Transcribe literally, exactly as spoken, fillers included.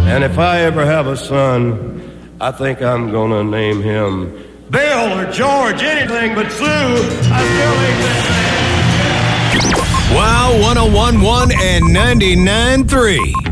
And if I ever have a son, I think I'm going to name him Bill or George, anything but Sue. I still ain't that man. Wow, one oh one point one and ninety-nine point three.